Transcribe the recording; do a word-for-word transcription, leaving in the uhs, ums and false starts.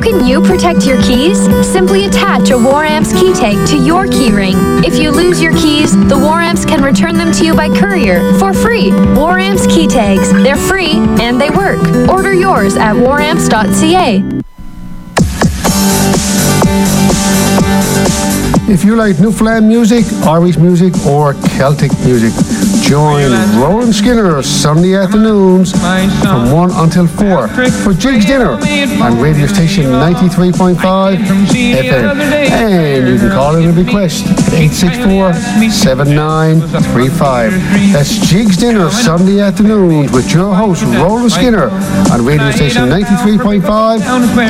can you protect your keys? Simply attach a Waramps key tag to your keyring. If you lose your keys, the Waramps can return them to you by courier for free. Waramps key tags. They're free and they work. Order yours at waramps dot c a. If you like Newfoundland music, Irish music or Celtic music, join Rowan Skinner Sunday afternoons from one until four for Jigs Dinner on radio station ninety-three point five F M. And you can call in a request at eight six four, seven nine three five. That's Jigs Dinner Sunday afternoons with your host Rowan Skinner on radio station ninety-three point five